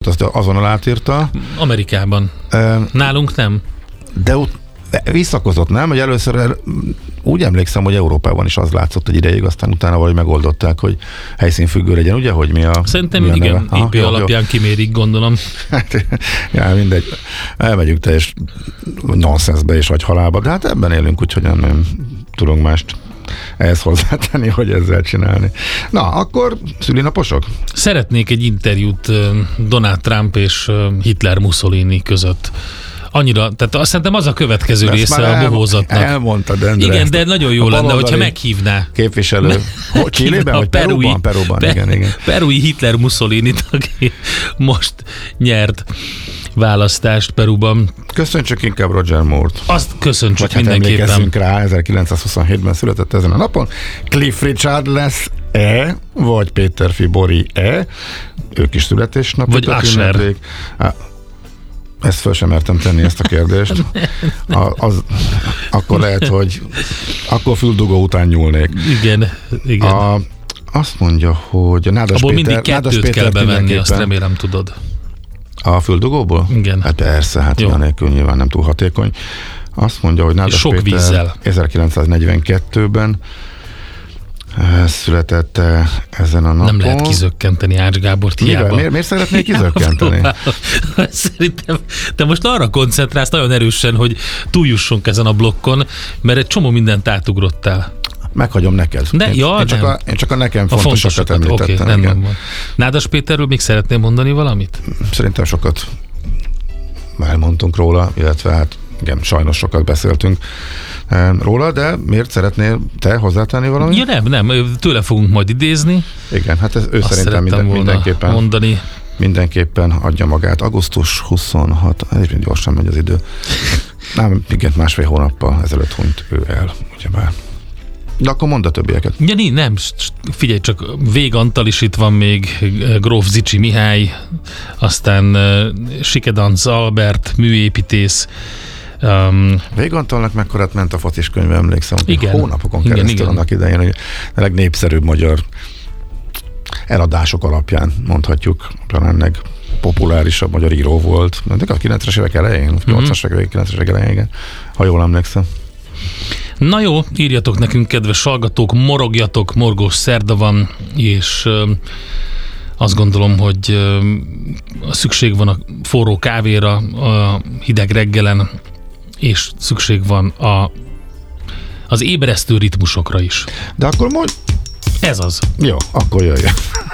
azt azonnal átírta. Amerikában. Nálunk nem. De visszakozott, nem? Hogy először úgy emlékszem, hogy Európában is az látszott egy ideig, aztán utána valahogy megoldották, hogy helyszínfüggő legyen, ugye? Hogy mi a... Szerintem mi a igen, neve? IP alapján kimérik, gondolom. Hát, ja, mindegy. Elmegyünk teljes nonsenszbe és agyhalálba, de hát ebben élünk, úgyhogy nem tudunk mást ehhez hozzátenni, hogy ezzel csinálni. Na, akkor szülinaposok? Szeretnék egy interjút Donald Trump és Hitler Mussolini között. Annyira, tehát szerintem az a következő része a bohózatnak. Elmondtad, Endre. Igen, de nagyon jó lenne, hogyha meghívná. Képviselő. Chilében, vagy Perúban? Perúban, igen. Perui Hitler Mussolinit, aki most nyert választást Perúban. Köszöntsük inkább Roger Moore-t. Azt köszöntsük vagy mindenképpen. Emlékezzünk rá, 1927-ben született ezen a napon. Cliff Richard lesz-e, vagy Péter Fibori-e? Ők is születésnapot. Vagy Usher. Ezt föl sem mertem tenni, ezt a kérdést. Akkor lehet, hogy akkor füldugó után nyúlnék. Igen. Azt mondja, hogy a Nádas abból Péter... mindig kettőt kell bevenni, azt remélem tudod. A füldugóból? Igen. Hát persze, hát olyan nélkül nyilván nem túl hatékony. Azt mondja, hogy Nádas sok Péter vízzel. 1942-ben született ezen a napon. Nem lehet kizökkenteni Ács Gábort hiába. Miért szeretnék kizökkenteni? Szerintem te most arra koncentrálsz nagyon erősen, hogy túljussunk ezen a blokkon, mert egy csomó mindent átugrottál. Meghagyom neked. Én csak a nekem fontosakat említettem. Okay, Nádas Péterről még szeretném mondani valamit? Szerintem sokat elmondtunk róla, illetve hát igen, sajnos sokat beszéltünk róla, de miért szeretnél te hozzátenni valamit? Ja nem, tőle fogunk majd idézni. Igen, hát ő azt szerintem mindenképpen mondani. Mindenképpen adja magát. Augusztus 26, ez gyorsan megy az idő. Nem, igen, 1,5 hónappal ezelőtt hunyt ő el, ugyebár. De akkor mondd a többieket. Ja, nem, figyelj csak, Vég Antal is itt van még, Gróf Zichy Mihály, aztán Sikedanc Albert, műépítész. Vég Antalnak mekkorát ment a focis könyve, emlékszem. Igen. Hónapokon keresztül annak idején, hogy a legnépszerűbb magyar eladások alapján mondhatjuk, talán populárisabb magyar író volt. De a 90-es évek elején, 80-as évek, 90-es évek elején, igen, ha jól emlékszem. Na jó, írjatok nekünk, kedves hallgatók, morogjatok, morgós szerda van, és azt gondolom, hogy szükség van a forró kávéra, a hideg reggelen, és szükség van az ébresztő ritmusokra is. De akkor mondj... Ez az. Jó, akkor jöjjön.